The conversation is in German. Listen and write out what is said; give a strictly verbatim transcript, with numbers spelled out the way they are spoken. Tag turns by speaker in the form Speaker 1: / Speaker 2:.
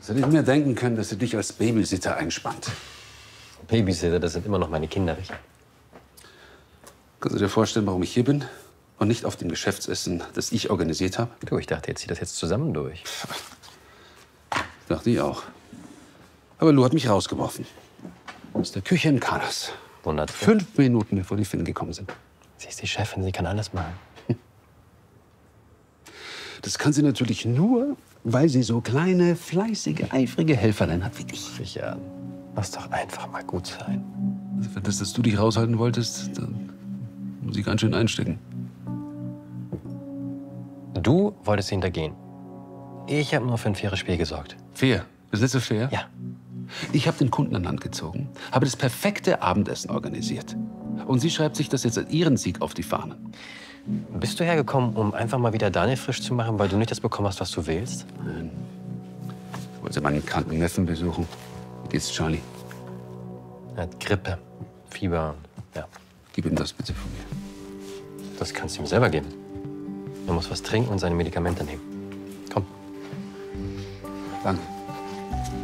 Speaker 1: Was hätte ich mir denken können, dass sie dich als Babysitter einspannt?
Speaker 2: Babysitter, das sind immer noch meine Kinder, Richard.
Speaker 1: Kannst du dir vorstellen, warum ich hier bin und nicht auf dem Geschäftsessen, das ich organisiert habe?
Speaker 2: Du, ich dachte, ihr zieht das jetzt zusammen durch.
Speaker 1: Dachte ich auch. Aber Lou hat mich rausgeworfen. Aus der Küche in Carlos.
Speaker 2: Wundert.
Speaker 1: Fünf Minuten, bevor die Finnen gekommen sind.
Speaker 2: Sie ist die Chefin, sie kann alles machen.
Speaker 1: Das kann sie natürlich nur, weil sie so kleine, fleißige, eifrige Helferlein hat wie dich.
Speaker 2: Richard, lass doch einfach mal gut sein.
Speaker 1: Also für das, dass du dich raushalten wolltest, dann muss ich ganz schön einstecken.
Speaker 2: Du wolltest sie hintergehen. Ich habe nur für ein faires Spiel gesorgt.
Speaker 1: Fair? Ist das so fair?
Speaker 2: Ja.
Speaker 1: Ich habe den Kunden an Land gezogen, habe das perfekte Abendessen organisiert. Und sie schreibt sich das jetzt als ihren Sieg auf die Fahnen.
Speaker 2: Bist du hergekommen, um einfach mal wieder Daniel frisch zu machen, weil du nicht das bekommen hast, was du willst?
Speaker 1: Nein. Ich wollte meinen kranken Neffen besuchen. Wie geht's Charlie?
Speaker 2: Er hat Grippe, Fieber, ja.
Speaker 1: Gib ihm das bitte von mir.
Speaker 2: Das kannst du ihm selber geben. Er muss was trinken und seine Medikamente nehmen. Komm.
Speaker 1: Danke.